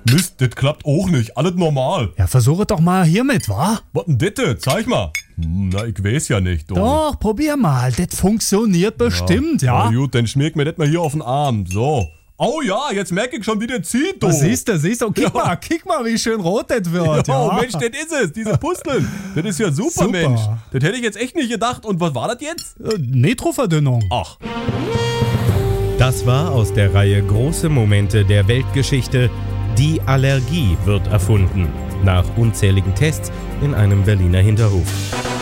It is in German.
Mist, das klappt auch nicht. Alles normal. Ja, versuche doch mal hiermit, wa? Was denn das? Zeig mal. Na, ich weiß ja nicht. Doch, probier mal. Das funktioniert bestimmt, ja. Na gut, dann schmier mir das mal hier auf den Arm. So. Oh ja, jetzt merke ich schon, wie der zieht, du. Siehst du. Kick mal, wie schön rot das wird. Ja, Mensch, das ist es, diese Pusteln. Das ist ja super, Mensch. Das hätte ich jetzt echt nicht gedacht. Und was war das jetzt? Nitroverdünnung. Ach. Das war aus der Reihe Große Momente der Weltgeschichte. Die Allergie wird erfunden. Nach unzähligen Tests in einem Berliner Hinterhof.